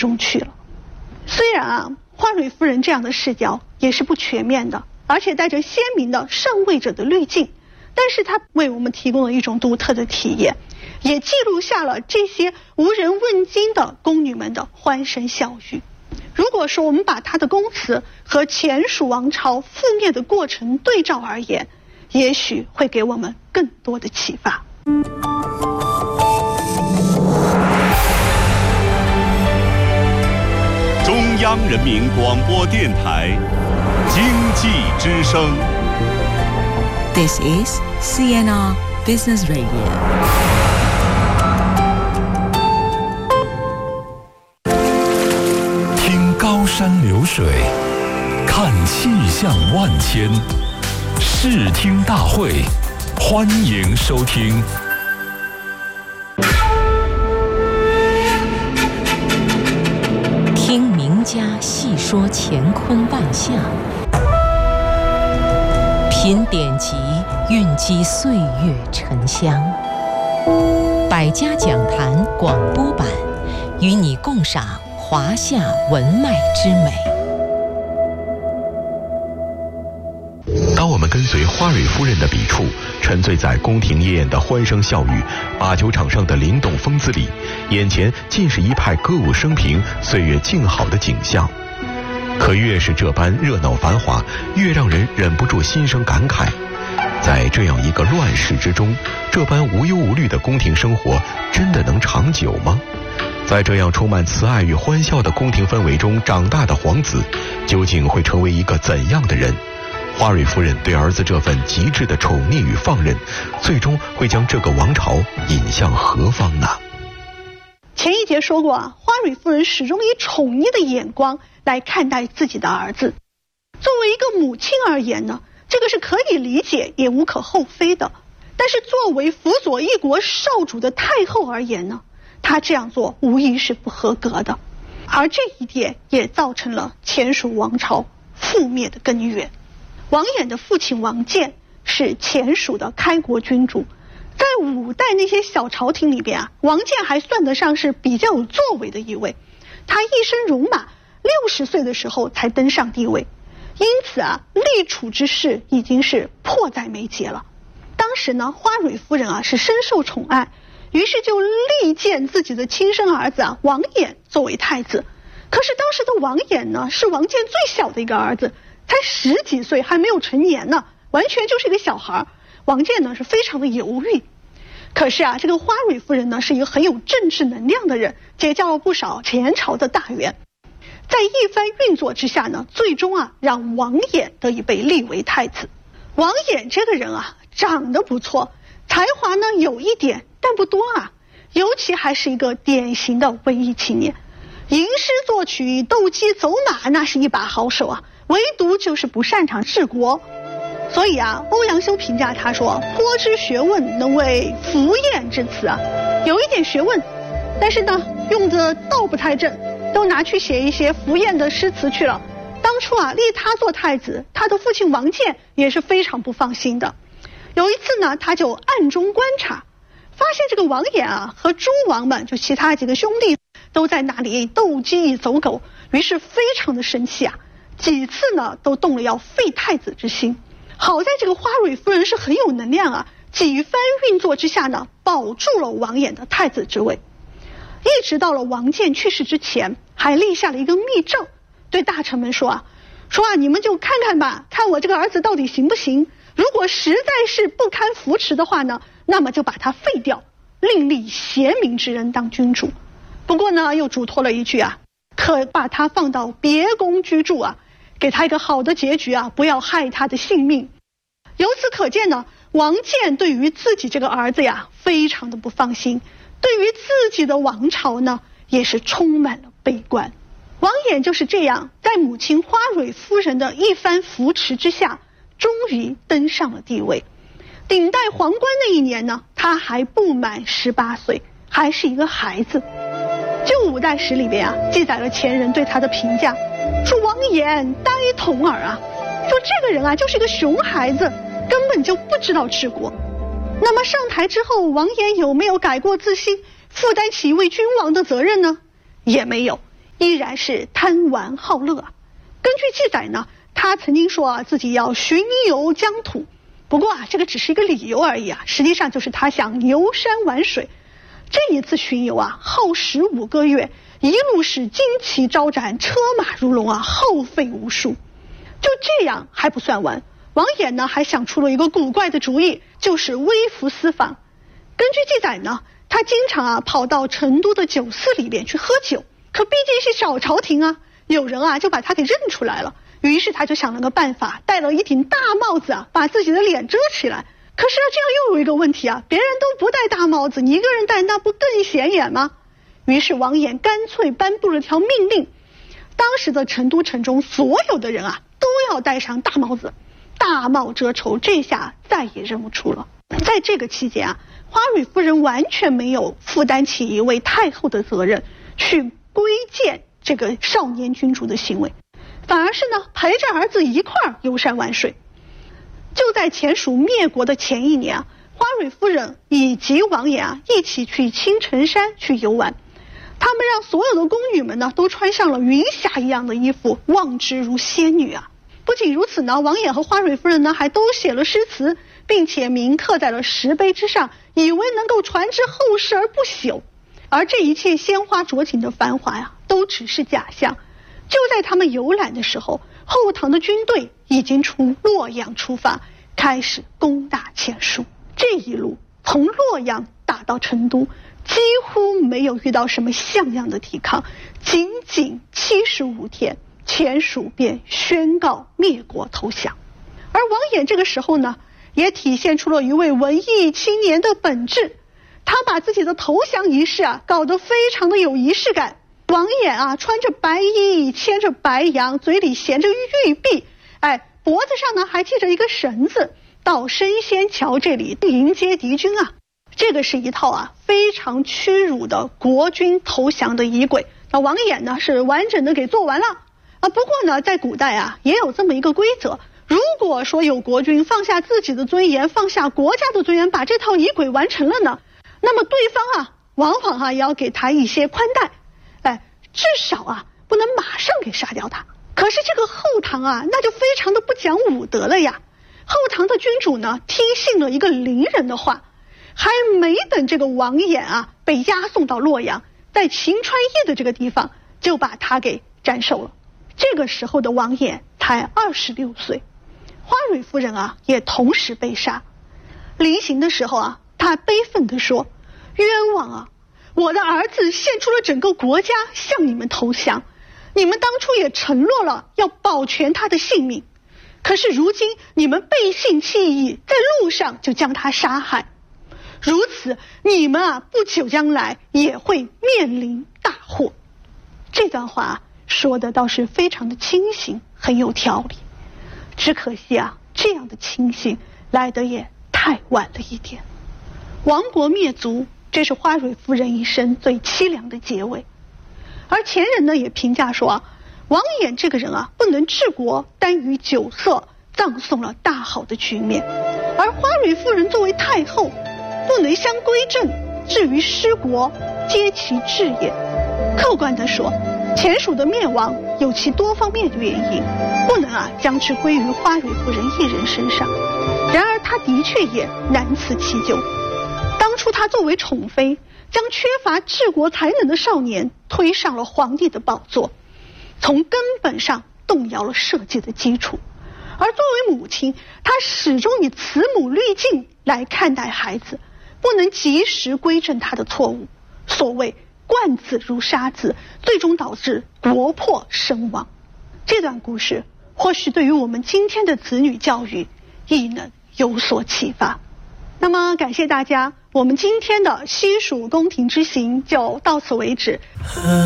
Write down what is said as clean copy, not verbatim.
中去了。虽然啊，花蕊夫人这样的视角也是不全面的，而且带着鲜明的上位者的滤镜，但是它为我们提供了一种独特的体验，也记录下了这些无人问津的宫女们的欢声笑语。如果说我们把她的宫词和前蜀王朝覆灭的过程对照而言，也许会给我们更多的启发。 中央人民广播电台经济之声。 This is CNR Business Radio. 听高山流水，看气象万千，视听大会，欢迎收听。 听名家细说乾坤万象，品典籍，蕴积岁月沉香。百家讲坛广播版，与你共赏华夏文脉之美。 当我们跟随花蕊夫人的笔触，沉醉在宫廷夜宴的欢声笑语、把酒场上的灵动风姿里，眼前尽是一派歌舞升平、岁月静好的景象。可越是这般热闹繁华，越让人忍不住心生感慨。在这样一个乱世之中，这般无忧无虑的宫廷生活真的能长久吗？在这样充满慈爱与欢笑的宫廷氛围中长大的皇子，究竟会成为一个怎样的人？花蕊夫人对儿子这份极致的宠溺与放任，最终会将这个王朝引向何方呢？ 前一节说过啊，花蕊夫人始终以宠溺的眼光来看待自己的儿子。作为一个母亲而言呢，这个是可以理解也无可厚非的。但是作为辅佐一国少主的太后而言呢，她这样做无疑是不合格的，而这一点也造成了前蜀王朝覆灭的根源。王衍的父亲王建是前蜀的开国君主，在五代那些小朝廷里边啊，王建还算得上是比较有作为的一位。他一生戎马，60岁的时候才登上帝位，因此啊，立储之事已经是迫在眉睫了。当时呢，花蕊夫人啊是深受宠爱，于是就力荐自己的亲生儿子啊王衍作为太子。可是当时的王衍呢，是王建最小的一个儿子，才10几岁，还没有成年呢，完全就是一个小孩。王建呢是非常的犹豫。可是啊，这个花蕊夫人呢是一个很有政治能量的人，结交了不少前朝的大员。在一番运作之下呢，最终啊让王衍得以被立为太子。王衍这个人啊长得不错，才华呢有一点，但不多啊，尤其还是一个典型的文艺青年，吟诗作曲、斗鸡走马，那是一把好手啊，唯独就是不擅长治国。所以啊，欧阳修评价他说：“颇知学问，能为符砚之词啊，有一点学问，但是呢，用的道不太正，都拿去写一些符砚的诗词去了。”当初啊，立他做太子，他的父亲王建也是非常不放心的。有一次呢，他就暗中观察，发现这个王衍啊和诸王们，就其他几个兄弟都在那里斗鸡走狗，于是非常的生气啊，几次呢都动了要废太子之心。好在这个花蕊夫人是很有能量啊，几番运作之下呢，保住了王衍的太子之位。一直到了王建去世之前，还立下了一个密诏，对大臣们说啊，你们就看看吧，看我这个儿子到底行不行。如果实在是不堪扶持的话呢，那么就把他废掉，另立贤明之人当君主。不过呢，又嘱托了一句啊，可把他放到别宫居住啊，给他一个好的结局啊，不要害他的性命。由此可见呢，王建对于自己这个儿子呀，非常的不放心，对于自己的王朝呢，也是充满了悲观。王衍就是这样，在母亲花蕊夫人的一番扶持之下，终于登上了帝位。顶戴皇冠那一年呢，他还不满18岁，还是一个孩子。就五代史里边啊，记载了前人对他的评价，说王衍呆童儿啊，说这个人啊就是一个熊孩子，根本就不知道治国。那么上台之后，王衍有没有改过自新，负担起一位君王的责任呢？也没有， 依然是贪玩好乐啊。根据记载呢，他曾经说自己要巡游疆土，不过这个只是一个理由而已实际上就是他想游山玩水。这一次巡游耗时5个月，一路是旌旗招展，车马如龙耗费无数。就这样还不算完，王衍呢还想出了一个古怪的主意，就是微服私访。根据记载呢，他经常跑到成都的酒肆里边去喝酒，可毕竟是小朝廷有人就把他给认出来了。于是他就想了个办法，戴了一顶大帽子把自己的脸遮起来。可是这样又有一个问题别人都不戴大帽子，你一个人戴那不更显眼吗？于是王衍干脆颁布了条命令，当时的成都城中所有的人都要戴上大帽子，大帽遮丑，这下再也认不出了。在这个期间花蕊夫人完全没有负担起一位太后的责任，去规谏这个少年君主的行为，反而是呢陪着儿子一块儿游山玩水。就在前蜀灭国的前一年花蕊夫人以及王衍一起去青城山去游玩，他们让所有的宫女们呢都穿上了云霞一样的衣服，望之如仙女不仅如此呢，王衍和花蕊夫人呢还都写了诗词，并且铭刻在了石碑之上，以为能够传至后世而不朽。而这一切鲜花着锦的繁华都只是假象。就在他们游览的时候，后唐的军队已经从洛阳出发，开始攻打前蜀。这一路从洛阳打到成都，几乎没有遇到什么像样的抵抗，仅仅75天，前蜀便宣告灭国投降。而王衍这个时候呢，也体现出了一位文艺青年的本质，他把自己的投降仪式搞得非常的有仪式感。王衍穿着白衣，牵着白羊，嘴里衔着玉璧，脖子上呢还系着一个绳子，到升仙桥这里迎接敌军这个是一套非常屈辱的国军投降的仪轨。那王衍呢是完整的给做完了不过呢在古代也有这么一个规则，如果说有国军放下自己的尊严，放下国家的尊严，把这套仪轨完成了呢，那么对方往往也要给他一些宽待，至少不能马上给杀掉他。可是这个后唐那就非常的不讲武德了呀。后唐的君主呢听信了一个伶人的话，还没等这个王衍被押送到洛阳，在晴川驿的这个地方就把他给斩首了。这个时候的王衍才26岁，花蕊夫人也同时被杀。临行的时候他悲愤地说，冤枉我的儿子献出了整个国家向你们投降，你们当初也承诺了要保全他的性命，可是如今你们背信弃义，在路上就将他杀害，如此你们不久将来也会面临大祸。这段话说的倒是非常的清醒，很有条理，只可惜这样的清醒来得也太晚了一点。亡国灭族，这是花蕊夫人一生最凄凉的结尾。而前人呢也评价说王衍这个人不能治国，耽于酒色，葬送了大好的局面。而花蕊夫人作为太后，不能相归正，至于失国，皆其志也。客观地说，前蜀的灭亡有其多方面的原因，不能将之归于花蕊夫人一人身上。然而她的确也难辞其咎。当初她作为宠妃，将缺乏治国才能的少年推上了皇帝的宝座，从根本上动摇了社稷的基础。而作为母亲，她始终以慈母滤镜来看待孩子，不能及时规正他的错误。所谓惯子如杀子，最终导致国破身亡。这段故事或许对于我们今天的子女教育亦能有所启发。那么感谢大家，我们今天的西蜀宫廷之行就到此为止。